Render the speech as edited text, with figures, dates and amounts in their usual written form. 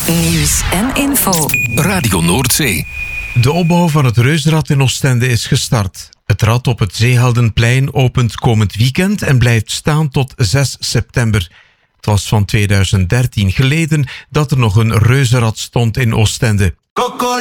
Nieuws en info. Radio Noordzee. De opbouw van het Reuzenrad in Oostende is gestart. Het rad op het Zeeheldenplein opent komend weekend en blijft staan tot 6 september. Het was van 2013 geleden dat er nog een reuzenrad stond in Oostende.